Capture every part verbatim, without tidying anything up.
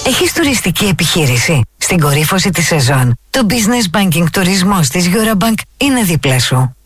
Έχεις τουριστική επιχείρηση? Στην κορύφωση της σεζόν, το Business Banking τουρισμός της Eurobank είναι δίπλα σου.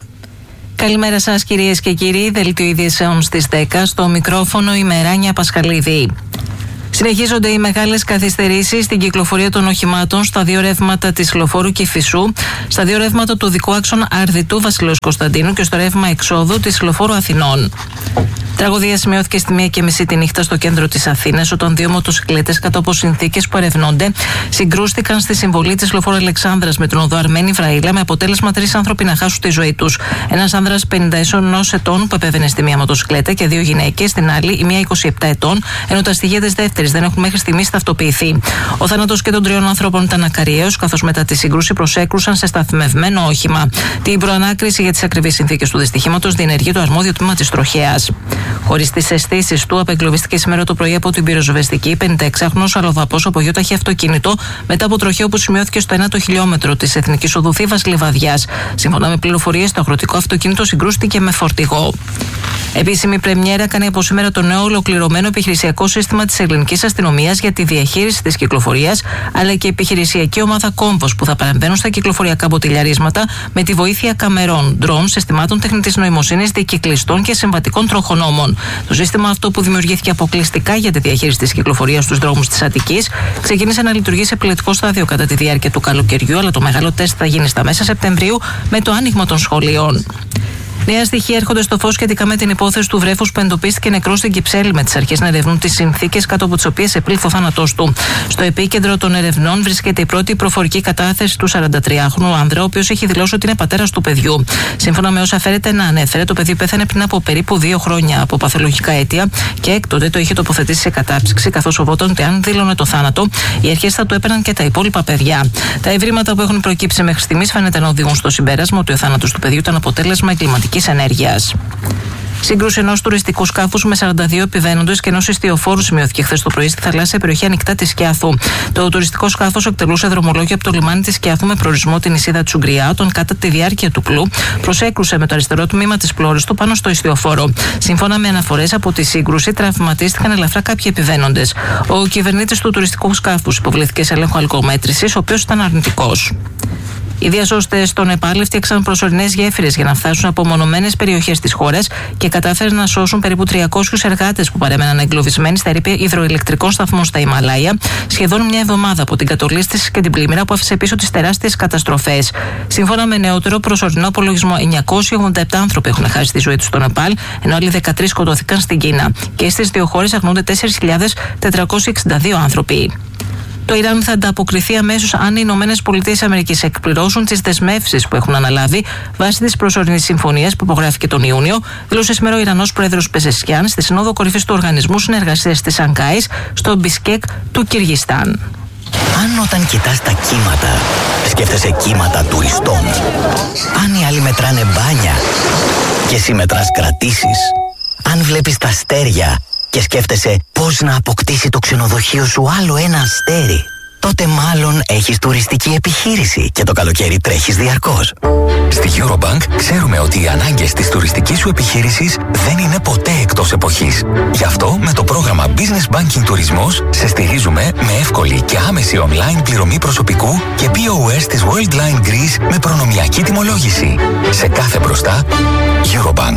Καλημέρα σας κυρίες και κύριοι, δελτίο ειδήσεων στις δέκα, στο μικρόφωνο η Μεράνια Πασχαλίδη. Συνεχίζονται οι μεγάλες καθυστερήσεις στην κυκλοφορία των οχημάτων στα δύο ρεύματα της Λοφόρου και Φυσού, στα δύο ρεύματα του οδικού άξονα Αρδιτού Βασιλέως Κωνσταντίνου και στο ρεύμα εξόδου της Λοφόρου Αθηνών. Τραγωδία σημειώθηκε στη μία και μισή τη νύχτα στο κέντρο της Αθήνας, όταν δύο μοτοσυκλέτες κάτω από συνθήκες που ερευνώνται συγκρούστηκαν στη συμβολή της Λοφόρου Αλεξάνδρας με τον οδό Αρμένη Βραήλα, με αποτέλεσμα τρεις άνθρωποι να χάσουν τη ζωή τους. Ένας άνδρας πενήντα ενός ετών που επέβαινε στη μία μοτοσυκλέτα και δύο γυναίκες στην άλλη, η μία είκοσι επτά ετών, ενώ τα στοιχεία της δεύτερης δεν έχουν μέχρι στιγμής ταυτοποιηθεί. Ο θάνατος και των τριών ανθρώπων ήταν ακαριαίος, καθώς μετά τη σύγκρουση προσέκρουσαν σε σταθμευμένο όχημα. Την προανάκριση για τις ακριβείς συνθήκες του δυστυχήματος διενεργεί το αρμόδιο τμήμα της τροχέας. Χωρίς τις αισθήσεις του, απεγκλωβίστηκε σήμερα το πρωί από την πυροσβεστική πενηνταεξάχρονος αλλοδαπός από γιοταχή αυτοκίνητο μετά από τροχαίο που σημειώθηκε στο ένατο χιλιόμετρο της Εθνικής Οδού Θήβας Λιβαδιάς. Σύμφωνα με πληροφορίες, το αγροτικό αυτοκίνητο συγκρούστηκε με φορτηγό. Επίσημη πρεμιέρα κάνει από σήμερα το νέο ολοκληρωμένο επιχειρησιακό σύστημα της ελληνικής αστυνομίας για τη διαχείριση της κυκλοφορίας, αλλά και επιχειρησιακή ομάδα κόμβος που θα παρεμβαίνουν στα κυκλοφοριακά μποτιλιαρίσματα με τη βοήθεια καμερών, ντρόν, συστημάτων τεχνητής νοημοσύνης, δικυκλιστών και συμβατικών τροχονόμων. Το σύστημα αυτό, που δημιουργήθηκε αποκλειστικά για τη διαχείριση της κυκλοφορίας στους δρόμους της Αττικής, ξεκίνησε να λειτουργεί σε πιλωτικό στάδιο κατά τη διάρκεια του καλοκαιριού, αλλά το μεγάλο τεστ θα γίνει στα μέσα Σεπτεμβρίου με το άνοιγμα των σχολείων. Νέα στοιχεία έρχονται στο φως σχετικά με την υπόθεση του βρέφους που εντοπίστηκε νεκρό στην Κυψέλη, με τις αρχές να ερευνούν τις συνθήκες κάτω από τις οποίες επήλθε ο θάνατός του. Στο επίκεντρο των ερευνών βρίσκεται η πρώτη προφορική κατάθεση του σαραντατριάχρονου άνδρα, ο οποίος έχει δηλώσει ότι είναι πατέρας του παιδιού. Σύμφωνα με όσα φέρεται να ανέφερε, το παιδί πέθανε πριν από περίπου δύο χρόνια από παθολογικά αίτια και έκτοτε το είχε τοποθετήσει σε κατάψυξη, καθώς φοβόταν ότι αν δήλωνε το θάνατο, οι αρχές θα του έπαιρναν και τα υπόλοιπα παιδιά. Τα ευρήματα που έχουν προκύψει μέχρι στιγμής φαίνεται να οδηγούν στο συμπέρασμα ότι ο θάνατος του παιδιού ήταν αποτέλεσμα εγκληματικής ενέργειας. Σύγκρουση ενός τουριστικού σκάφους με σαράντα δύο επιβαίνοντες και ενός ιστιοφόρου σημειώθηκε χθες το πρωί στη θαλάσσια περιοχή ανοιχτά της Σκιάθου. Το τουριστικό σκάφος εκτελούσε δρομολόγιο από το λιμάνι της Σκιάθου με προορισμό την νησίδα Τσουγκριά, όταν κατά τη διάρκεια του πλού προσέκρουσε με το αριστερό τμήμα της πλώρης του πάνω στο ιστιοφόρο. Σύμφωνα με αναφορές, από τη σύγκρουση τραυματίστηκαν ελαφρά κάποιοι επιβαίνοντες. Ο κυβερνήτης του τουριστικού σκάφους υποβλήθηκε σε έλεγχο αλκοομέτρησης, ο οποίος ήταν αρνητικός. Οι διασώστες στο Νεπάλ έφτιαξαν προσωρινές γέφυρες για να φτάσουν από μονομένες περιοχές της χώρας και κατάφεραν να σώσουν περίπου τριακόσιους εργάτες που παρέμεναν εγκλωβισμένοι στα ερείπια υδροηλεκτρικών σταθμών στα Ιμαλάια, σχεδόν μια εβδομάδα από την κατολίσθηση και την πλημμύρα που άφησε πίσω τις τεράστιες καταστροφές. Σύμφωνα με νεότερο προσωρινό απολογισμό, εννιακόσιοι ογδόντα επτά άνθρωποι έχουν χάσει τη ζωή τους στο Νεπάλ, ενώ άλλοι δεκατρείς σκοτώθηκαν στην Κίνα. Και στις δύο χώρες αγνοούνται τέσσερις χιλιάδες τετρακόσιοι εξήντα δύο άνθρωποι. Το Ιράν θα ανταποκριθεί αμέσως αν οι Ηνωμένες Πολιτείες Αμερικής εκπληρώσουν τις δεσμεύσεις που έχουν αναλάβει βάσει της προσωρινής συμφωνίας που υπογράφηκε τον Ιούνιο, δήλωσε σήμερα ο Ιρανός πρόεδρος Πεζεσκιάν στη Σύνοδο Κορυφής του Οργανισμού Συνεργασίας της Σανγκάης στο Μπισκέκ του Κυργιστάν. Αν όταν κοιτάς τα κύματα, σκέφτεσαι κύματα τουριστών. Αν οι άλλοι μετράνε μπάνια και εσύ μετράς κρατήσεις. Αν βλέπεις τα αστέρια και σκέφτεσαι πώς να αποκτήσει το ξενοδοχείο σου άλλο ένα αστέρι, τότε μάλλον έχεις τουριστική επιχείρηση και το καλοκαίρι τρέχεις διαρκώς. Στη Eurobank ξέρουμε ότι οι ανάγκες της τουριστικής σου επιχείρησης δεν είναι ποτέ εκτός εποχής. Γι' αυτό με το πρόγραμμα Business Banking Τουρισμός σε στηρίζουμε με εύκολη και άμεση online πληρωμή προσωπικού και πι ο ες της Worldline Greece με προνομιακή τιμολόγηση. Σε κάθε μπροστά, Eurobank.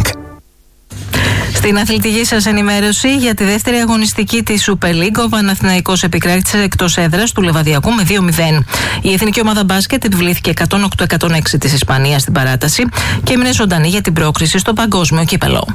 Στην αθλητική σας ενημέρωση, για τη δεύτερη αγωνιστική της Super League, ο Παναθηναϊκός επικράτησε εκτός έδρας του Λεβαδιακού με δύο μηδέν. Η εθνική ομάδα μπάσκετ επιβλήθηκε εκατόν οκτώ εκατόν έξι της Ισπανίας στην παράταση και έμεινε ζωντανή για την πρόκριση στο παγκόσμιο κύπελο.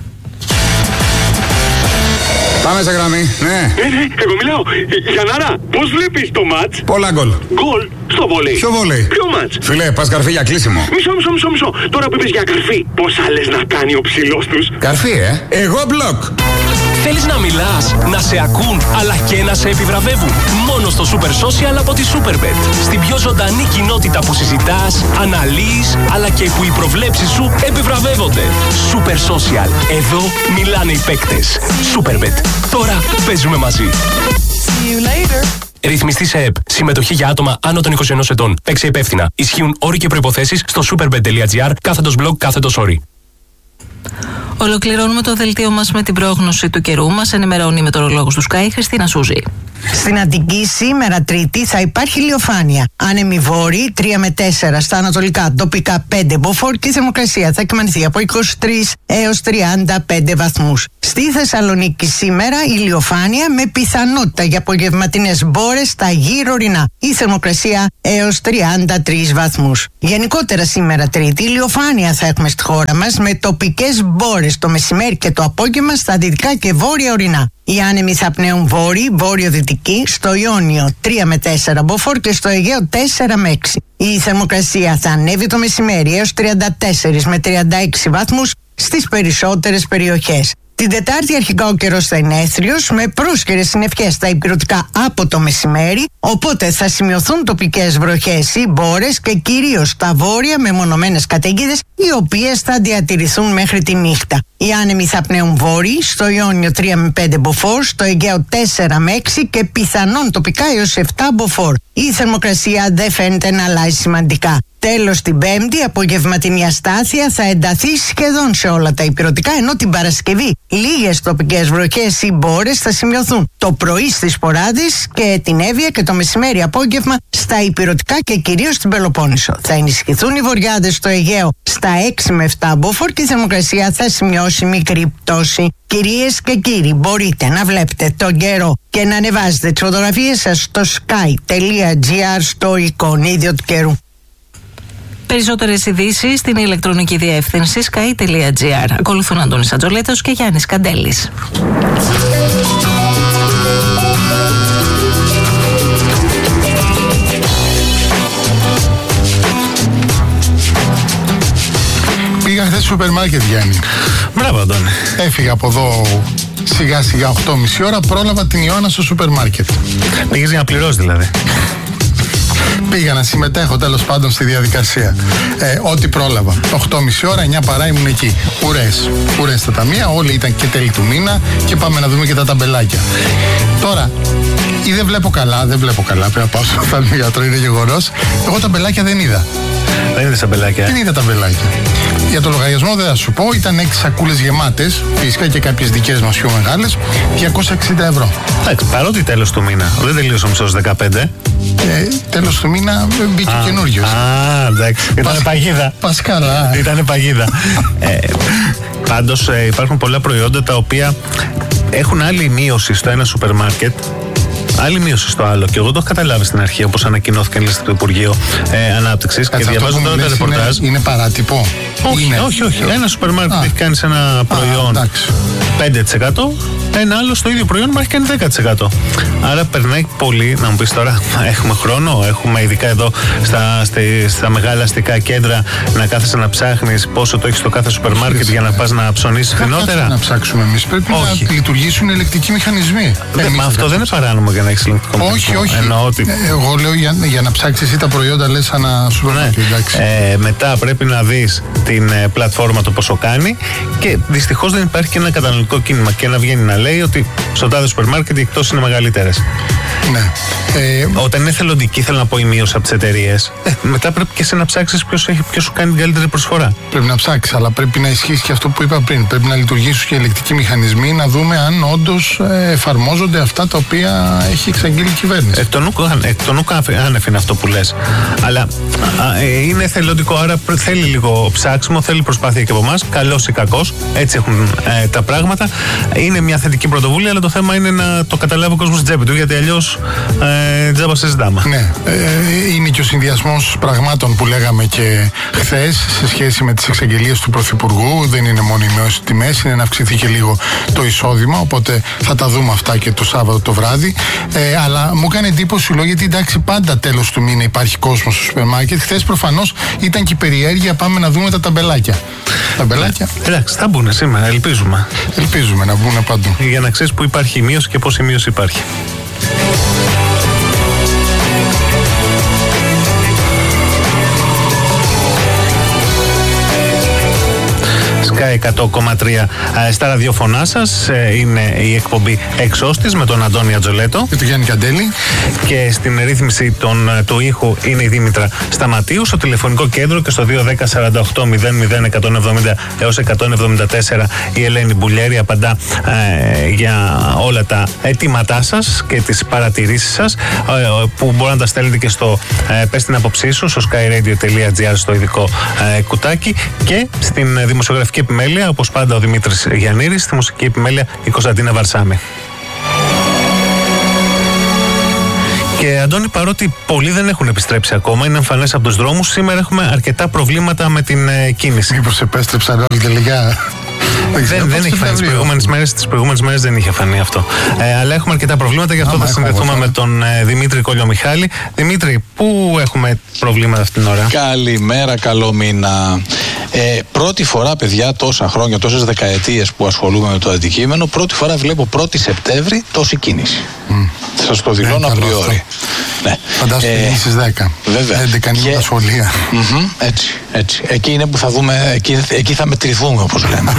Πάμε σε γραμμή, ναι. Ναι, ναι, εγώ μιλάω. Γιαννάρα, πώς βλέπεις το μάτς? Πολλά γκολ. Γκολ στο βόλεϊ. Ποιο βόλεϊ? Ποιο μάτς? Φιλέ, πας καρφί για κλείσιμο. Μισό, μισό, μισό, μισό. Τώρα που είπες για καρφί, πόσα λες να κάνει ο ψηλός τους? Καρφί, ε. Εγώ μπλοκ. Θέλεις να μιλάς, να σε ακούν, αλλά και να σε επιβραβεύουν? Μόνο στο Super Social από τη Superbet. Στην πιο ζωντανή κοινότητα που συζητάς, αναλύεις, αλλά και που οι προβλέψεις σου επιβραβεύονται. Super Social. Εδώ μιλάνε οι παίκτες. Superbet. Τώρα παίζουμε μαζί. Ρυθμιστή σε ΕΠ. Συμμετοχή για άτομα άνω των είκοσι ενός ετών. Παίξε υπεύθυνα. Ισχύουν όροι και προϋποθέσεις στο superbet τελεία gr κάθετος blog κάθετος όροι. Ολοκληρώνουμε το δελτίο μας με την πρόγνωση του καιρού. Μας ενημερώνει η μετεωρολόγος του Sky, Χριστίνα Σούζη. Στην Αττική σήμερα Τρίτη θα υπάρχει ηλιοφάνεια. Άνεμοι βόρειοι τρία με τέσσερα στα ανατολικά, τοπικά πέντε μποφόρ και η θερμοκρασία θα κυμανθεί από είκοσι τρεις έως τριάντα πέντε βαθμούς. Στη Θεσσαλονίκη σήμερα ηλιοφάνεια με πιθανότητα για απογευματινές μπόρες στα γύρω ορεινά. Η θερμοκρασία έως τριάντα τρεις βαθμούς. Γενικότερα σήμερα Τρίτη ηλιοφάνεια θα έχουμε στη χώρα μας με τοπικές μπόρες το μεσημέρι και το απόγευμα στα δυτικά και βόρεια ορεινά. Οι άνεμοι θα πνέουν βόρειοι, βόρειο-δυτικοί, στο Ιόνιο τρία με τέσσερα μποφόρ και στο Αιγαίο τέσσερα με έξι. Η θερμοκρασία θα ανέβει το μεσημέρι έως τριάντα τέσσερα με τριάντα έξι βαθμούς στις περισσότερες περιοχές. Την Τετάρτη αρχικά ο καιρός θα είναι έθριος με πρόσκαιρες συννεφιές στα ηπειρωτικά από το μεσημέρι, οπότε θα σημειωθούν τοπικές βροχές ή μπόρες και κυρίως στα βόρεια με μονομένες καταιγίδες οι οποίες θα διατηρηθούν μέχρι τη νύχτα. Οι άνεμοι θα πνέουν βόρειοι, στο Ιόνιο τρία με πέντε μποφόρ, στο Αιγαίο τέσσερα με έξι και πιθανόν τοπικά έως επτά μποφόρ. Η θερμοκρασία δεν φαίνεται να αλλάζει σημαντικά. Τέλος την Πέμπτη, απογευματινή αστάθεια θα ενταθεί σχεδόν σε όλα τα ηπειρωτικά, ενώ την Παρασκευή λίγες τοπικές βροχές ή μπόρες θα σημειωθούν το πρωί στις Ποράδες και την Εύβοια και το μεσημέρι απόγευμα στα ηπειρωτικά και κυρίως στην Πελοπόννησο. Θα ενισχυθούν οι βορειάδες στο Αιγαίο στα έξι με επτά μποφόρ και η θερμοκρασία θα σημειώσει μικρή πτώση. Κυρίες και κύριοι, μπορείτε να βλέπετε τον καιρό και να ανεβάζετε τις φωτογραφίες σας στο sky τελεία gr στο εικονίδιο του καιρού. Περισσότερες ειδήσεις στην ηλεκτρονική διεύθυνση sky τελεία gr. Ακολουθούν Αντώνης Ατζολέτος και Γιάννης Καντέλης. Πήγα χθες στο σούπερ μάρκετ, Γιάννη. Μπράβο, Αντώνη. Έφυγα από εδώ σιγά σιγά οκτώ και μισή ώρα, πρόλαβα την Ιώνα στο σούπερ μάρκετ. Πήγες για να πληρώσεις δηλαδή? Πήγα να συμμετέχω τέλος πάντων στη διαδικασία. Ε, ό,τι πρόλαβα. οκτώ και μισή ώρα, εννιά παρά ήμουν εκεί. Ουρές. Ουρές στα ταμεία, όλοι ήταν και τέλη του μήνα και πάμε να δούμε και τα ταμπελάκια. Τώρα, ή δεν βλέπω καλά, δεν βλέπω καλά. Πρέπει να πάω στο οφθαλμιατρό, είναι γεγονός. Εγώ ταμπελάκια δεν είδα. Δεν είδες ταμπελάκια? Δεν είδα ταμπελάκια. Για το λογαριασμό δεν θα σου πω, ήταν έξι σακούλες γεμάτες, φυσικά και κάποιες δικές μας πιο μεγάλες, διακόσια εξήντα ευρώ. Εντάξει, παρότι τέλος του μήνα, δεν τελείωσε ο μισός δεκαπέντε. Ε, τέλος του μήνα μπήκε καινούριος. Α, εντάξει. Ήτανε παγίδα. Πας καλά. Ήτανε παγίδα. ε, πάντως ε, υπάρχουν πολλά προϊόντα τα οποία έχουν άλλη μείωση στο ένα σούπερ μάρκετ, άλλη μείωση στο άλλο. Και εγώ το έχω καταλάβει στην αρχή, όπως ανακοινώθηκε λίστα του Υπουργείου ε, Ανάπτυξης. Και διαβάζω τώρα τα ρεπορτάζ. Είναι, είναι παράτυπο. Όχι, είναι. όχι, όχι. Ένα σούπερ μάρκετ έχει κάνει σε ένα προϊόν α, πέντε τοις εκατό, ένα άλλο στο ίδιο προϊόν μου έχει κάνει δέκα τοις εκατό. Άρα περνάει πολύ. Να μου πεις τώρα, έχουμε χρόνο, έχουμε ειδικά εδώ στα, στα, στα μεγάλα αστικά κέντρα να κάθεσαι να ψάχνεις πόσο το έχει στο κάθε σούπερ μάρκετ για να πας να ψωνίσεις φθηνότερα. Να ψάξουμε εμείς. Πρέπει όχι. να λειτουργήσουν ελεκτικοί μηχανισμοί. Δε, μα αυτό δεν είναι παράνομο για να έχεις ελεκτικό μηχανισμό. Όχι, όχι. Ότι... Εγώ λέω για, για να ψάξεις εσύ τα προϊόντα, λες ένα σούπερ μάρκετ. Ναι. Ε, μετά πρέπει να δεις την ε, πλατφόρμα το πόσο κάνει και δυστυχώς δεν υπάρχει και ένα καταναλωτικό κίνημα και να βγαίνει να λέει ότι στο τάδε σούπερ μάρκετ οι εκτόσεις είναι μεγαλύτερες. Ναι. Ε, Όταν είναι θελοντική, θέλω να πω, η μείωση από τις εταιρείες, ε, μετά πρέπει και εσύ να ψάξεις ποιος, έχει, ποιος σου κάνει την καλύτερη προσφορά. Πρέπει να ψάξεις, αλλά πρέπει να ισχύσει και αυτό που είπα πριν. Πρέπει να λειτουργήσουν και ελεκτικοί μηχανισμοί, να δούμε αν όντως ε, εφαρμόζονται αυτά τα οποία έχει εξαγγείλει η κυβέρνηση. Εκ των νουκ άνευ είναι αυτό που λες. Αλλά α, ε, είναι θελοντικό, άρα θέλει λίγο ψάξιμο, θέλει προσπάθεια και από εμάς, καλός ή κακός. Έτσι έχουν ε, τα πράγματα. Είναι μια θετική πρωτοβουλία, αλλά το θέμα είναι να το καταλάβει ο κόσμος στην τσέπη του, γιατί αλλιώς ε, τζάμπα συζητάμε. Ναι, ε, είναι και ο συνδυασμός πραγμάτων που λέγαμε και χθες σε σχέση με τις εξαγγελίες του Πρωθυπουργού. Δεν είναι μόνο η μείωση τιμές, είναι να αυξηθεί και λίγο το εισόδημα. Οπότε θα τα δούμε αυτά και το Σάββατο το βράδυ. Ε, αλλά μου έκανε εντύπωση λόγω, γιατί εντάξει, πάντα τέλος του μήνα υπάρχει κόσμο στο σούπερ μάρκετ. Χθες προφανώς ήταν και η περιέργεια, πάμε να δούμε τα ταμπελάκια. Ταμπελάκια. Ε, εντάξει, θα μπουν σήμερα, ελπίζουμε. Ελπίζουμε να μπουν παντού. Για να ξέρεις που υπάρχει η μείωση και πώς η μείωση υπάρχει. εκατό κόμμα τρία στα ραδιοφωνά σας. Είναι η εκπομπή Εξώστης με τον Αντώνη Ατζολέτο και τον Γιάννη Καντέλη. Και στην ρύθμιση των, του ήχου είναι η Δήμητρα Σταματίου. Στο τηλεφωνικό κέντρο και στο δύο ένα μηδέν σαράντα οκτώ μηδέν μηδέν εκατόν εβδομήντα έως εκατόν εβδομήντα τέσσερα η Ελένη Μπουλιέρη απαντά ε, για όλα τα αιτήματά σας και τις παρατηρήσεις σας, ε, που μπορείτε να τα στέλνετε και στο ε, πες την άποψή σου στο skyradio τελεία gr στο ειδικό ε, κουτάκι, και στην δημοσιογραφική επιμέλεια, όπως πάντα, ο Δημήτρης Γιαννήρης, στη μουσική επιμέλεια η Κωνσταντίνα Βαρσάμη. Και Αντώνη, παρότι πολλοί δεν έχουν επιστρέψει ακόμα, είναι εμφανές από τους δρόμους, σήμερα έχουμε αρκετά προβλήματα με την ε, κίνηση. Μήπως επέστρεψαν όλοι τελικά? Δεν, δεν έχει φανεί τις προηγούμενες μέρες, τις προηγούμενες μέρες δεν είχε φανεί αυτό. Ε, αλλά έχουμε αρκετά προβλήματα, γι' αυτό Άμα θα συνδεθούμε με τον ε, Δημήτρη Κολιομιχάλη. Δημήτρη, πού έχουμε προβλήματα αυτήν την ώρα? Καλημέρα, καλό μήνα. Ε, πρώτη φορά, παιδιά, τόσα χρόνια, τόσες δεκαετίες που ασχολούμαι με το αντικείμενο, πρώτη φορά βλέπω πρώτη Σεπτέμβρη τόση κίνηση. Mm. Σας το δηλώνω απριόρι. Ναι. Φαντάζομαι ε, στις δέκα. Βέβαια. έντεκα ανοίγουν τα σχολεία. Mm-hmm, έτσι, έτσι. Εκεί είναι που θα δούμε, εκεί, εκεί θα μετρηθούμε, όπως λέμε.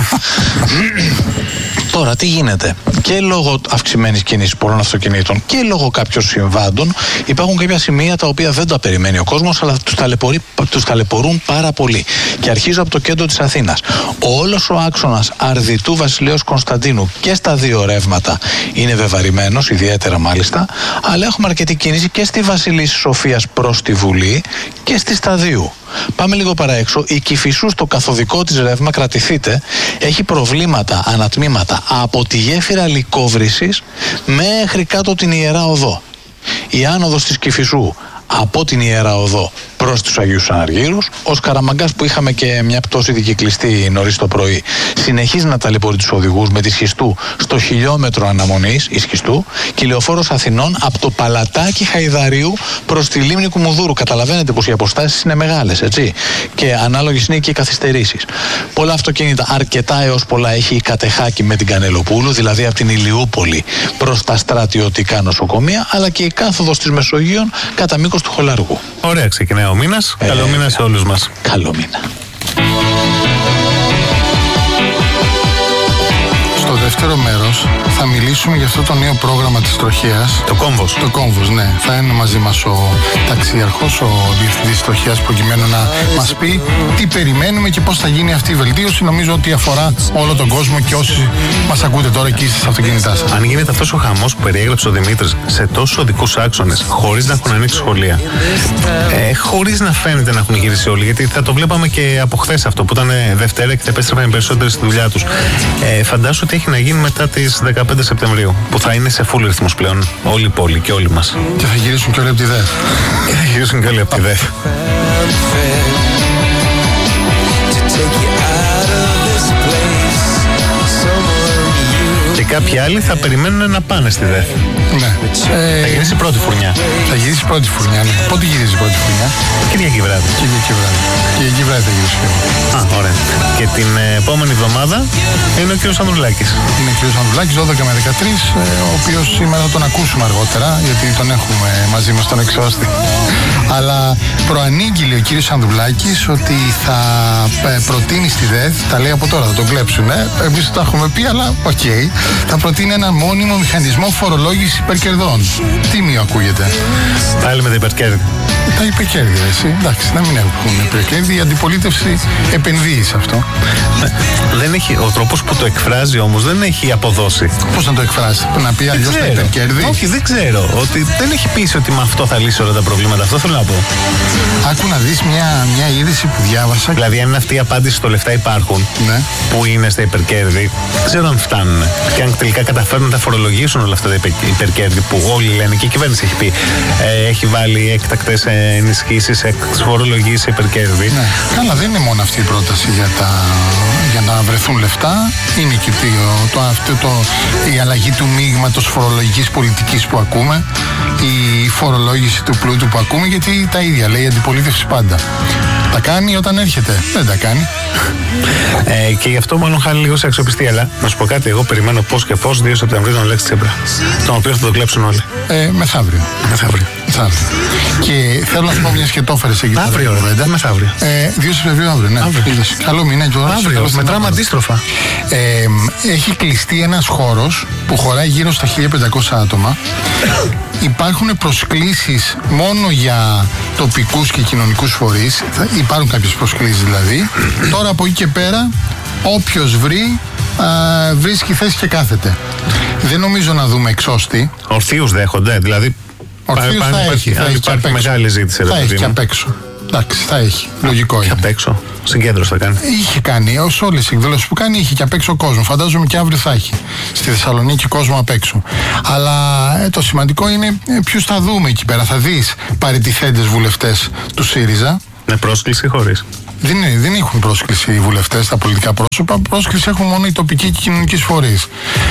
Τώρα τι γίνεται? Και λόγω αυξημένης κίνησης πολλών αυτοκινήτων και λόγω κάποιων συμβάντων υπάρχουν κάποια σημεία τα οποία δεν τα περιμένει ο κόσμος, αλλά τους, ταλαιπωρεί, τους ταλαιπωρούν πάρα πολύ. Και αρχίζω από το κέντρο της Αθήνας. Όλος ο άξονας Αρδιτού Βασιλέως Κωνσταντίνου και στα δύο ρεύματα είναι βεβαρημένος, ιδιαίτερα μάλιστα, αλλά έχουμε αρκετή κίνηση και στη Βασιλής Σοφίας προς τη Βουλή και στη Σταδίου. Πάμε λίγο παραέξω. Η Κηφισού στο καθοδικό της ρεύμα, κρατηθείτε, έχει προβλήματα ανατμήματα από τη γέφυρα Λυκόβρησης μέχρι κάτω την Ιερά Οδό. Η άνοδος της Κηφισού από την Ιερά Οδό προς τους Αγίους Αναργύρους, ο Σκαραμαγκάς που είχαμε και μια πτώση δικυκλιστή νωρίς το πρωί, συνεχίζει να ταλαιπωρεί τους οδηγούς με τη Σχιστού στο χιλιόμετρο αναμονής, η Σχιστού, και η Λεωφόρος Αθηνών από το Παλατάκι Χαϊδαρίου προς τη Λίμνη Κουμουδούρου. Καταλαβαίνετε πως οι αποστάσεις είναι μεγάλες, έτσι, και ανάλογες είναι και οι καθυστερήσεις. Πολλά αυτοκίνητα, αρκετά έως πολλά, έχει η Κατεχάκη με την Κανελοπούλου, δηλαδή από την Ηλιούπολη προς τα στρατιωτικά νοσοκομεία, αλλά και η κάθοδος της Μεσογείων κατά μήκος του Χολαργού. Ωραία, ξεκινάει ο μήνας. Ε, Καλό μήνα σε όλους μας. Καλό μήνα. Στο δεύτερο μέρος θα μιλήσουμε για αυτό το νέο πρόγραμμα της τροχέας. Το Κόμβος. Το Κόμβος, ναι. Θα είναι μαζί μας ο ταξιαρχός, ο διευθυντής της τροχέας, προκειμένου να μας πει τι περιμένουμε και πώς θα γίνει αυτή η βελτίωση. Νομίζω ότι αφορά όλο τον κόσμο και όσοι μας ακούτε τώρα εκεί στις αυτοκίνητά σας. Αν γίνεται αυτός ο χαμός που περιέγραψε ο Δημήτρης σε τόσους οδικούς άξονες, χωρίς να έχουν ανοίξει σχολεία, ε, χωρίς να φαίνεται να έχουν γυρίσει όλοι, γιατί θα το βλέπαμε και από χθες αυτό που ήταν Δευτέρα και θα επέστρεφαν οι περισσότεροι στη δουλειά τους. Ε, φαντάσου ότι έχει να γίνει μετά τις δεκαπέντε Σεπτεμβρίου, που θα είναι σε full ρυθμούς πλέον όλη η πόλη και όλοι μας. Και θα γυρίσουν και όλοι από τη ΔΕΘ. Και θα γυρίσουν και όλοι από τη ΔΕΘ. Και κάποιοι άλλοι θα περιμένουν να πάνε στη ΔΕΘ. Ναι. Θα γυρίσει πρώτη φουρνιά. Θα γυρίσει πρώτη φουρνιά, ναι. Πότε γυρίζει πρώτη φουρνιά? Κυριακή βράδυ. Κυριακή βράδυ. Κυριακή βράδυ θα γυρίσει. Α, ωραία. Και την επόμενη εβδομάδα είναι ο κ. Ανδρουλάκης. Είναι ο κ. Ανδρουλάκης, δώδεκα με δεκατρείς, ο οποίος σήμερα θα τον ακούσουμε αργότερα, γιατί τον έχουμε μαζί μας τον Εξώστη. Αλλά προανήγγειλε ο κ. Ανδρουλάκης ότι θα προτείνει στη ΔΕΘ, τα λέει από τώρα, θα τον κλέψουν. Εμείς το έχουμε πει, αλλά οκ. Okay, θα προτείνει ένα μόνιμο μηχανισμό φορολόγηση υπερκερδών. Τίμιο ακούγεται. Πάλι με τα υπερκέρδη. Τα υπερκέρδη, εσύ. Εντάξει, να μην έχουν υπερκέρδη. Η αντιπολίτευση επενδύει σε αυτό. Δεν έχει, ο τρόπος που το εκφράζει όμως δεν έχει αποδώσει. Πώς να το εκφράσει, να πει αλλιώς τα υπερκέρδη? Όχι, δεν ξέρω. Ότι δεν έχει πείσει ότι με αυτό θα λύσει όλα τα προβλήματα. Αυτό θέλω να πω. Άκου να δεις μια, μια είδηση που διάβασα. Δηλαδή, αν είναι αυτή η απάντηση στο λεφτά υπάρχουν, ναι, που είναι στα υπερκέρδη, δεν ξέρω αν φτάνουν. Και αν τελικά καταφέρουν να τα φορολογήσουν όλα αυτά τα υπερκέρδη που όλοι λένε και η κυβέρνηση έχει πει. Ε, έχει βάλει έκτακτες ενισχύσεις, φορολογίες υπερκέρδη. Ναι. Καλά, δεν είναι μόνο αυτή η πρόταση για, τα, για να βρεθούν λεφτά. Είναι και το, το, αυτό, το, η αλλαγή του μείγματος φορολογικής πολιτικής που ακούμε, η φορολόγηση του πλούτου που ακούμε, γιατί τα ίδια λέει η αντιπολίτευση πάντα. Τα κάνει όταν έρχεται. Δεν τα κάνει. Ε, και γι' αυτό μάλλον χάνει λίγο σε αξιοπιστία. Αλλά να σου πω κάτι, εγώ περιμένω πώς και πώς δύο Σεπτεμβρίου τον Αλέξη Τσίπρα. Τον οποίο θα τον κλέψουν όλοι. Ε, μεθαύριο. Μεθαύριο. Θα Τεσσάρων. Και θέλω να σου πω μια και το έφερε εκεί. Αύριο, ρε, μεθαύριο. Ε, δύο Σεπτεμβρίου αύριο, ναι. Αύριο. Καλό μήνα και ώρα. Αύριο, μετράμε αντίστροφα. Ε, έχει κλειστεί ένας χώρος που χωράει γύρω στα χίλια πεντακόσια άτομα. Υπάρχουν προσκλήσεις μόνο για τοπικούς και κοινωνικούς φορείς. Υπάρχουν κάποιες προσκλήσεις δηλαδή. Τώρα από εκεί και πέρα, όποιος βρει, α, βρίσκει θέση και κάθεται. Δεν νομίζω να δούμε εξώστη. Ορθίους δέχονται, δηλαδή. Ορθίους θα, θα έχει, θα έχει, θα έχει μεγάλη ζήτηση. Θα έχει και απ' έξω. Εντάξει, θα έχει. Λογικό είναι. Και απ' έξω. Συγκέντρωση θα κάνει. Είχε κάνει, ως όλες οι εκδηλώσεις που κάνει, είχε και απ' έξω κόσμο. Φαντάζομαι και αύριο θα έχει. Στη Θεσσαλονίκη κόσμο απ' έξω. Αλλά ε, το σημαντικό είναι ε, ποιους θα δούμε εκεί πέρα. Θα δεις παραιτηθέντες βουλευτές του ΣΥΡΙΖΑ. Με πρόσκληση χωρίς. Δεν, είναι, δεν έχουν πρόσκληση οι βουλευτές, τα πολιτικά πρόσωπα. Πρόσκληση έχουν μόνο οι τοπικοί και κοινωνικοί φορείς.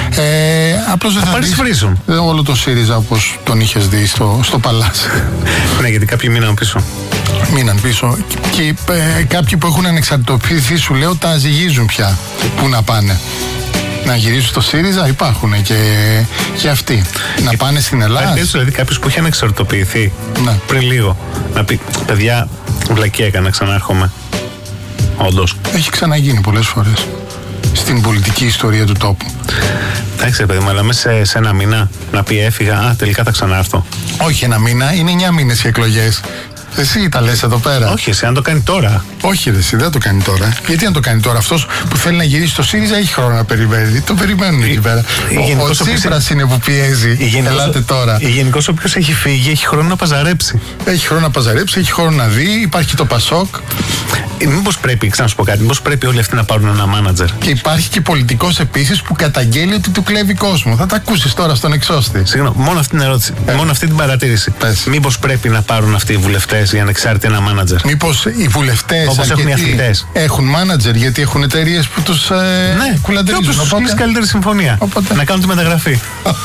Ε, απλώς δεν θα, θα δεις όλο το ΣΥΡΙΖΑ όπως τον είχες δει στο, στο Παλάσι. Ναι, γιατί κάποιοι μείναν πίσω. Μείναν πίσω. Και ε, κάποιοι που έχουν ανεξαρτητοποιηθεί, σου λέω, τα ζυγίζουν πια. Πού να πάνε. Να γυρίσουν στο ΣΥΡΙΖΑ, υπάρχουν και, και αυτοί. Να πάνε στην Ελλάδα. Υπάρχει δηλαδή κάποιος που είχε ανεξαρτητοποιηθεί ναι. πριν λίγο. Να πει, παιδιά, βλακία έκανα, ξανάρχομαι. Όντως. Έχει ξαναγίνει πολλές φορές στην πολιτική ιστορία του τόπου. Εντάξει, παιδί μου, αλλά μέσα σε, σε ένα μήνα να πει έφυγα, α, τελικά θα ξανάρθω. Όχι ένα μήνα, είναι εννιά μήνες οι εκλογές. Εσύ τα λες εδώ πέρα. Όχι, εσύ αν το κάνει τώρα. Όχι, ρε, εσύ δεν το κάνει τώρα. Γιατί αν το κάνει τώρα, αυτός που θέλει να γυρίσει στο ΣΥΡΙΖΑ έχει χρόνο να περιμένει. Το περιμένουν εκεί πέρα. Ο, ο Τσίπρας είναι που πιέζει. Γενικός, ελάτε τώρα. Γενικώς όποιος έχει φύγει έχει χρόνο να παζαρέψει. Έχει χρόνο να παζαρέψει, έχει χρόνο να δει. Υπάρχει το Πασόκ. Ε, μήπως πρέπει, ξανά σου πω κάτι, μήπως πρέπει όλοι αυτοί να πάρουν ένα μάνατζερ. Και υπάρχει και πολιτικός επίσης που καταγγέλει ότι του κλέβει κόσμο. Θα τα ακούσεις τώρα στον εξώστη. Συγγνώμη, μόνο αυτή την ερώτηση, ε. μόνο αυτή την παρατήρηση. Μήπως πρέπει να πάρουν αυτοί οι βουλευτές οι ανεξάρτητοι ένα μάνατζερ. Μήπως οι βουλευτές όπως έχουν οι αθλητές έχουν μάνατζερ γιατί έχουν εταιρείες που τους ε, ναι, κουλαντερίζουν. Και όποιος τους καλύτερη συμφωνία. Οπότε. Να κάνουν τη μεταγραφή.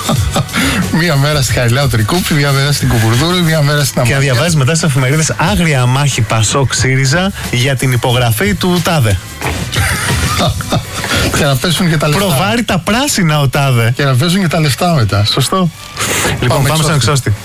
Μία μέρα στη Χαριλάου Τρικούπη, μία μέρα στην Κουκουρδούρου, μία μέρα στην Αμμανία. Και να διαβάζει μετά στις εφημερίδες άγρια μάχη Πασόκ ΣΥΡΙΖΑ για την υπογραφή του ΤΑΔΕ. Και να πέσουν και τα λεφτά. Προβάρει τα πράσινα ο ΤΑΔΕ. Και να πέσουν και τα λεφτά μετά. Σωστό. Λοιπόν, πάμε, πάμε στον εξώστη.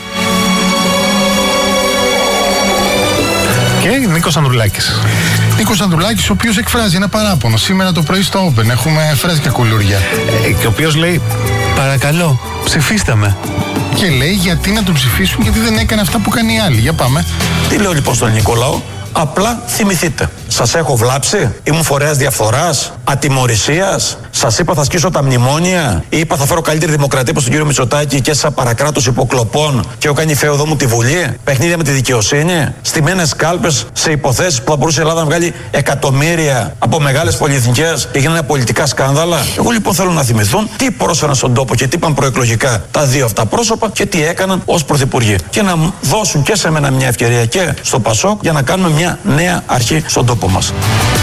Και Νίκος Ανδρουλάκης. Νίκος Ανδρουλάκης, ο οποίος εκφράζει ένα παράπονο. Σήμερα το πρωί στο Open έχουμε φρέσκια κουλούρια. Ε, και ο οποίος λέει, παρακαλώ, ψηφίστε με. Και λέει γιατί να τον ψηφίσουν, γιατί δεν έκανε αυτά που κάνει οι άλλοι. Για πάμε. Τι λέω λοιπόν στον Νικόλαο? Απλά θυμηθείτε. Σας έχω βλάψει? Ήμουν φορέας διαφθοράς, ατιμωρησίας? Σας είπα θα σκίσω τα μνημόνια? Ή είπα θα φέρω καλύτερη δημοκρατία προς τον κύριο Μητσοτάκη και σαν παρακράτος υποκλοπών και έχω κάνει φέοδό μου τη Βουλή? Παιχνίδια με τη δικαιοσύνη? Στημένες κάλπες σε υποθέσεις που θα μπορούσε η Ελλάδα να βγάλει εκατομμύρια από μεγάλες πολυεθνικές και γίνανε πολιτικά σκάνδαλα? Εγώ λοιπόν θέλω να θυμηθούν τι πρόσφεραν στον τόπο και τι είπαν προεκλογικά τα δύο αυτά πρόσωπα και τι έκαναν ως πρωθυπουργοί. Και να δώσουν και σε μένα μια ευκαιρία και στο Πασόκ για να κάνουμε μια νέα αρχή στον τόπο μας.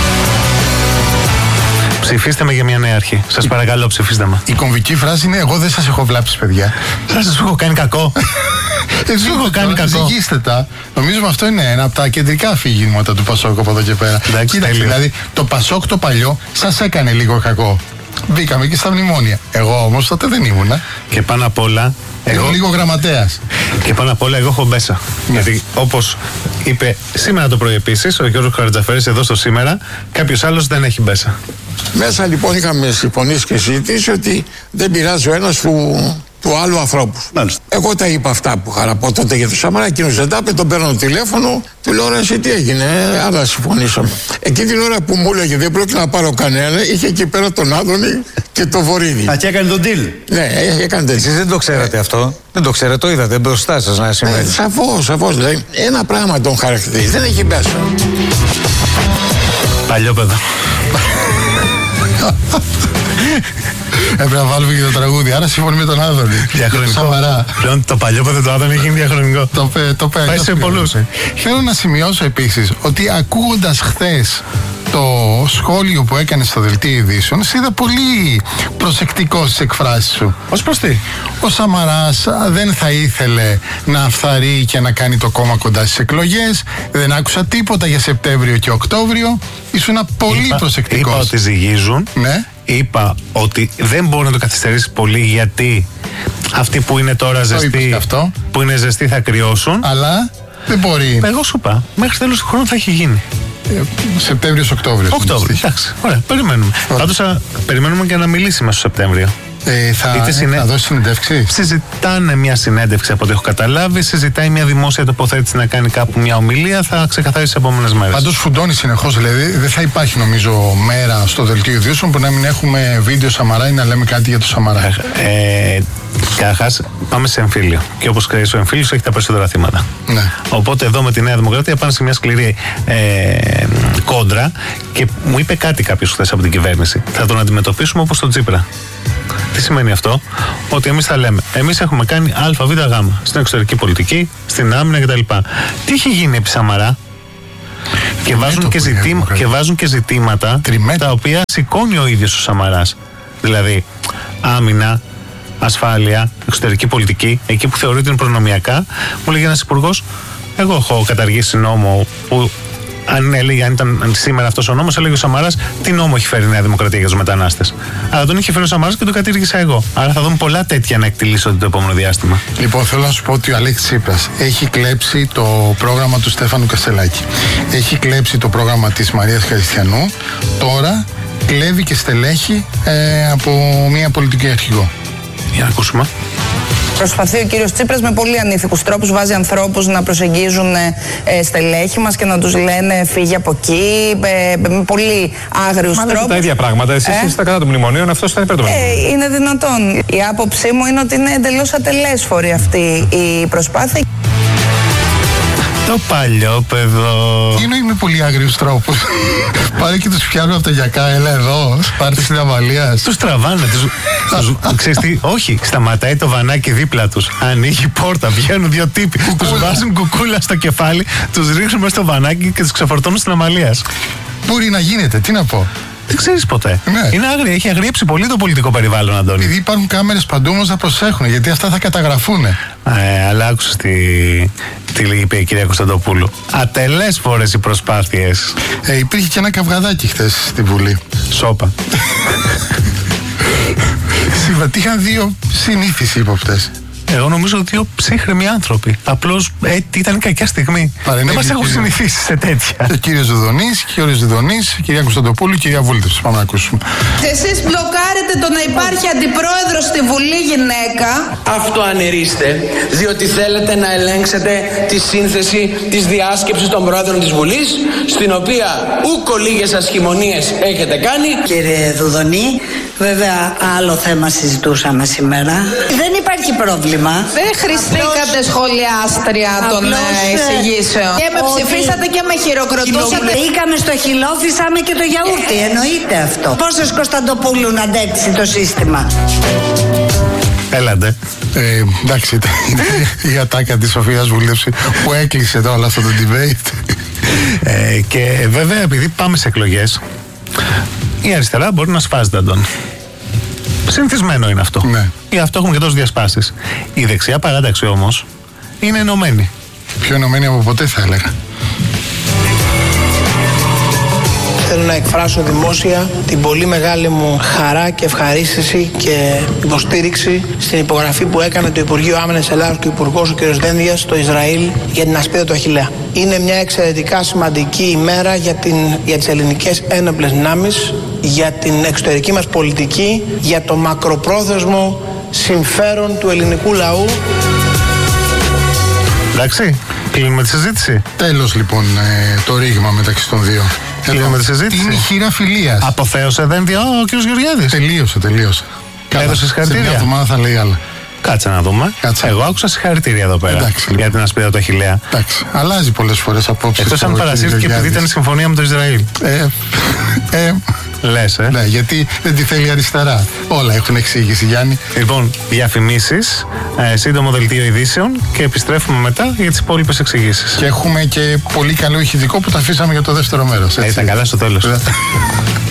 Ψηφίστε με για μια νέα αρχή. Σας παρακαλώ, ψηφίστε με. Η κομβική φράση είναι: εγώ δεν σας έχω βλάψει, παιδιά. Σας έχω κάνει κακό. Δεν σου έχω κάνει κακό. Ζυγίστε τα. Νομίζω αυτό είναι ένα από τα κεντρικά αφηγήματα του Πασόκ από εδώ και πέρα. Κοίταξε, δηλαδή το Πασόκ το παλιό σας έκανε λίγο κακό. Μπήκαμε και στα μνημόνια. Εγώ όμως τότε δεν ήμουνα. Και πάνω απ' όλα. Εγώ λίγο γραμματέας. Και πάνω απ' όλα εγώ έχω μπέσα. Ναι. Γιατί όπως είπε σήμερα το πρωί επίσης ο Γιώργος Χαρατζαφέρης εδώ στο Σήμερα, κάποιος άλλος δεν έχει μπέσα. Μέσα λοιπόν είχαμε συμφωνήσει και συζητήσει ότι δεν πειράζει ο ένας του, του άλλου ανθρώπου. Μάλιστα. Εγώ τα είπα αυτά που είχα να πω τότε για το Σαμαρά. Εκείνος δεν τα είπε, τον παίρνω τηλέφωνο, του λέω ρε εσύ τι έγινε, ε, άλλα συμφωνήσαμε. Εκείνη την ώρα που μου έλεγε δεν πρόκειται να πάρω κανένα, είχε εκεί πέρα τον Άδωνη και το Βορύδη. Α, και έκανε τον deal. Ναι, έκανε τον deal. Εσείς δεν το ξέρατε ε. αυτό. Δεν το ξέρετε, το είδατε μπροστά σας να συμβαίνει. Ε, σαφώς, σαφώς. Δηλαδή, ένα πράγμα τον χαρακτηρίζει, δεν έχει μπέσα. Παλιό παιδό. Έπρεπε να βάλουμε και το τραγούδι. Άρα συμφωνεί με τον Άδωνη. Διαχρονικό. Σοβαρά. Πλέον το παλιό παιδί του Άδωνη γίνει διαχρονικό. Το, το πάει σε πολλούς. Θέλω να σημειώσω επίσης ότι ακούγοντας χθες το σχόλιο που έκανε στο Δελτίο Ειδήσεων, σε είδα πολύ προσεκτικό στις εκφράσεις σου. Ως προς τι? Ο Σαμαράς δεν θα ήθελε να αυθαρρεί και να κάνει το κόμμα κοντά στις εκλογές. Δεν άκουσα τίποτα για Σεπτέμβριο και Οκτώβριο. Ήσουν πολύ είπα, προσεκτικός. Είπα ότι ζυγίζουν. Ναι. Είπα ότι δεν μπορεί να το καθυστερήσει πολύ γιατί αυτοί που είναι τώρα ζεστοί, αυτό. που είναι ζεστοί θα κρυώσουν. Αλλά δεν μπορεί. Εγώ σου είπα, μέχρι τέλος του χρόνου θα έχει γίνει. Σεπτέμβριος-Οκτώβριος. Οκτώβριο, εντάξει. Ωραία, περιμένουμε. Πάντως περιμένουμε και να μιλήσουμε στο Σεπτέμβριο. Ε, θα, ε, συνέ... θα δώσει συνέντευξη. Συζητάνε μια συνέντευξη από ό,τι έχω καταλάβει. Συζητάει μια δημόσια τοποθέτηση να κάνει κάπου μια ομιλία. Θα ξεκαθαρίσει τις επόμενες μέρες. Πάντως φουντώνει συνεχώς. Δηλαδή δεν θα υπάρχει νομίζω μέρα στο δελτίο ειδήσεων που να μην έχουμε βίντεο Σαμαρά ή να λέμε κάτι για το Σαμαρά. Ε, Καταρχάς, πάμε σε εμφύλιο. Και όπως ξέρεις, ο εμφύλιος έχει τα περισσότερα θύματα. Ναι. Οπότε εδώ με τη Νέα Δημοκρατία πάνε σε μια σκληρή ε, κόντρα και μου είπε κάτι κάποιος χθες από την κυβέρνηση. Θα τον αντιμετωπίσουμε όπως τον Τσίπρα. Τι σημαίνει αυτό? Ότι εμείς θα λέμε, εμείς έχουμε κάνει α, β, γ στην εξωτερική πολιτική, στην άμυνα κτλ. Τι έχει γίνει επί Σαμαρά? Και βάζουν και, ζητήμα, και βάζουν και ζητήματα Τριμέτω. τα οποία σηκώνει ο ίδιος ο Σαμαράς. Δηλαδή, άμυνα, ασφάλεια, εξωτερική πολιτική, εκεί που θεωρείται είναι προνομιακά, μου λέγει ένας υπουργός, εγώ έχω καταργήσει νόμο που αν έλεγε, αν ήταν σήμερα αυτός ο νόμος, έλεγε ο Σαμαράς τι νόμο έχει φέρει η Νέα Δημοκρατία για τους μετανάστες. Αλλά τον είχε φέρει ο Σαμαράς και τον κατήργησα εγώ. Άρα θα δούμε πολλά τέτοια να εκτιλήσονται το επόμενο διάστημα. Λοιπόν, θέλω να σου πω ότι ο Αλέξης Τσίπρας έχει κλέψει το πρόγραμμα του Στέφανου Κασελάκη. Έχει κλέψει το πρόγραμμα της Μαρίας Χαριστιανού. Τώρα κλέβει και στελέχη ε, από μια πολιτική αρχηγό. Για να ακούσουμε. Προσπαθεί ο κύριος Τσίπρας με πολύ ανήθικους τρόπους, βάζει ανθρώπους να προσεγγίζουν ε, στελέχη μας και να τους λένε φύγε από εκεί, ε, με πολύ άγριους τρόπους. Μα λέτε τρόπους. τα ίδια πράγματα, εσείς ε? είστε κατά των μνημονίων, αυτός ήταν υπέρ των μνημονίων. Ε, είναι δυνατόν. Η άποψή μου είναι ότι είναι εντελώς ατελέσφορη αυτή η προσπάθεια. Το παλιό παιδό. Είναι με πολύ άγριους τρόπους. Πάνε και τους πιάνουν από τα γιακά, έλα εδώ, πάρτε στην Αμαλίας. Τους τραβάνε, τους, τους, ξέρεις τι, όχι, σταματάει το βανάκι δίπλα τους. Ανοίγει πόρτα, βγαίνουν δύο τύποι, τους βάζουν κουκούλα στο κεφάλι, τους ρίχνουν μέσα στο βανάκι και τους ξεφορτώνουν στην Αμαλίας. Μπορεί να γίνεται, τι να πω. Δεν ξέρεις ποτέ. Ναι. Είναι άγρια, έχει αγριέψει πολύ το πολιτικό περιβάλλον, Αντώνη. Επειδή υπάρχουν κάμερες παντού, όμως να προσέχουν, γιατί αυτά θα καταγραφούν. Ε, αλλά άκουσες τι, τι είπε η κυρία Κωνσταντοπούλου. Ατελέσφορες οι προσπάθειες. Ε, υπήρχε και ένα καυγαδάκι χθες στη Βουλή. Σόπα. Συμμετείχαν δύο συνήθεις ύποπτες. Εγώ νομίζω ότι δύο ψύχρεμοι άνθρωποι. Απλώς ε, ήταν κακιά στιγμή. Παρενέβη, δεν μας έχουν συνηθίσει σε τέτοια. Ο κύριος Ζουδονής, ο κύριος Ζουδονής, η κυρία Κωνσταντοπούλου, η κυρία Βούλτεψη. Πάμε να ακούσουμε. Και εσείς μπλοκάρετε το να υπάρχει αντιπρόεδρος στη Βουλή γυναίκα. Αυτό ανερίστε, διότι θέλετε να ελέγξετε τη σύνθεση της διάσκεψης των πρόεδρων της Βουλής, στην οποία ούκο λίγες ασχημονίες έχετε κάνει. Κύριε Δουδονή, βέβαια άλλο θέμα συζητούσαμε σήμερα. Δεν υπάρχει πρόβλημα. Δεν χρηστήκατε σχολιάστρια των εισηγήσεων. Και με ψηφίσατε και με χειροκροτούσατε. Μπήκαμε στο χυλό, φυσάμε και το γιαούρτι. Εννοείται αυτό. Πόσες Κωνσταντοπούλου να αντέξει το σύστημα. Έλατε. Ε, εντάξει, ήταν η ατάκα της Σοφίας Βούλτεψη που έκλεισε τώρα αυτό το debate. Ε, και βέβαια, επειδή πάμε σε εκλογές, η αριστερά μπορεί να σφάζεται, Αντώνη. Συνηθισμένο είναι αυτό. Ναι. Γι' αυτό έχουμε και τόσες διασπάσεις. Η δεξιά παράταξη όμως είναι ενωμένη. Πιο ενωμένη από ποτέ, θα έλεγα. Θέλω να εκφράσω δημόσια την πολύ μεγάλη μου χαρά και ευχαρίστηση και υποστήριξη στην υπογραφή που έκανε το Υπουργείο Άμυνας Ελλάδος και ο Υπουργός ο κ. Δένδιας στο Ισραήλ για την ασπίδα του Αχιλλέα. Είναι μια εξαιρετικά σημαντική ημέρα για, την, για τις ελληνικές ένοπλες δυνάμεις, για την εξωτερική μας πολιτική, για το μακροπρόθεσμο συμφέρον του ελληνικού λαού. Εντάξει, κλείνουμε τη συζήτηση. Τέλος λοιπόν ε, το ρήγμα μεταξύ των δύο. Κλείνουμε τη συζήτηση. Είναι η χείρα φιλίας. Αποθέωσε Δένδια ο κ. Γεωργιάδης. Τελείωσε, τελείωσε. Έδωσε συγχαρητήρια. Σε μια εβδομάδα θα λέει άλλα. Κάτσε να δούμε. Κάτσε. Εγώ άκουσα συγχαρητήρια εδώ πέρα. Εντάξει, λοιπόν. Για την ασπίδα του Αχιλλέα. Εντάξει. Αλλάζει πολλές φορές απόψεις. Εκτός αν παρασύρθηκε επειδή ήταν η συμφωνία με το Ισραήλ. Ε, ε, Λες, ε. Ναι, γιατί δεν τη θέλει αριστερά. Όλα έχουν εξήγηση, Γιάννη. Λοιπόν, διαφημίσεις, ε, σύντομο δελτίο ειδήσεων και επιστρέφουμε μετά για τις υπόλοιπες εξηγήσεις. Και έχουμε και πολύ καλό ηχητικό που τα αφήσαμε για το δεύτερο μέρος. Ε, ήταν καλά στο τέλος.